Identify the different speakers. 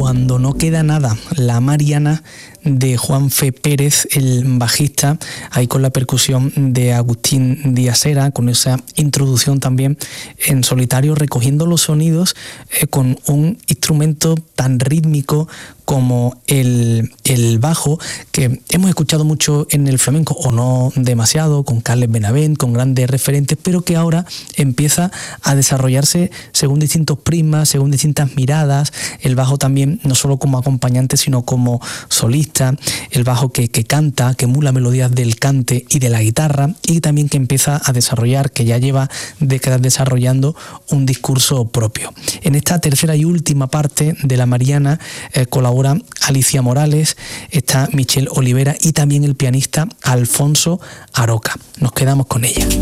Speaker 1: Cuando no queda nada, la Mariana de Juanfe Pérez, el bajista, ahí con la percusión de Agustín Díaz Hera, con esa introducción también en solitario, recogiendo los sonidos con un instrumento tan rítmico como el bajo, que hemos escuchado mucho en el flamenco, o no demasiado, con Carles Benavent, con grandes referentes, pero que ahora empieza a desarrollarse según distintos prismas, según distintas miradas, el bajo también no solo como acompañante, sino como solista, el bajo que canta, que emula melodías del cante y de la guitarra, y también que empieza a desarrollar, que ya lleva décadas desarrollando un discurso propio. En esta tercera y última parte de la Mariana colabora Alicia Morales, está Michelle Olivera y también el pianista Alfonso Aroca. Nos quedamos con ella.